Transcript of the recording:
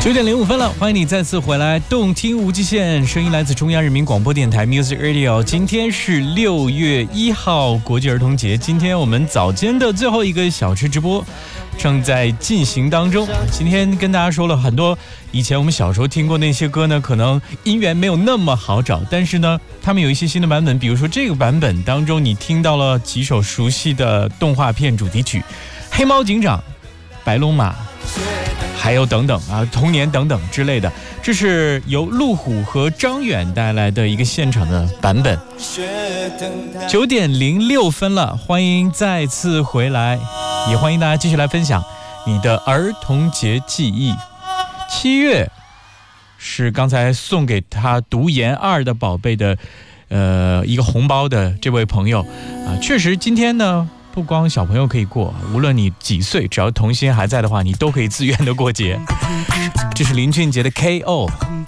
9:05了，欢迎你再次回来，动听无极限，声音来自中央人民广播电台 Music Radio。今天是6月1号，国际儿童节。今天我们早间的最后一个小时直播正在进行当中。今天跟大家说了很多以前我们小时候听过那些歌呢，可能音源没有那么好找，但是呢，他们有一些新的版本，比如说这个版本当中，你听到了几首熟悉的动画片主题曲，黑猫警长、白龙马。还有等等啊，童年等等之类的，这是由陆虎和张远带来的一个现场的版本。9:06了，欢迎再次回来，也欢迎大家继续来分享你的儿童节记忆。7月是刚才送给他读研2的宝贝的一个红包的这位朋友啊，确实今天呢。不光小朋友可以过，无论你几岁，只要童心还在的话，你都可以自愿的过节。这是林俊杰的 KO。